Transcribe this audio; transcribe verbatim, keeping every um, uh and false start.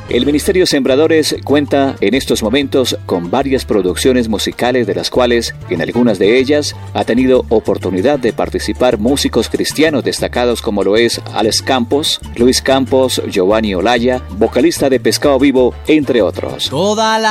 El Ministerio Sembradores cuenta en estos momentos con varias producciones musicales, de las cuales, en algunas de ellas, ha tenido oportunidad de participar músicos cristianos destacados como lo es Alex Campos, Luis Campos, Giovanni Olaya, vocalista de Pescado Vivo, entre otros. Toda la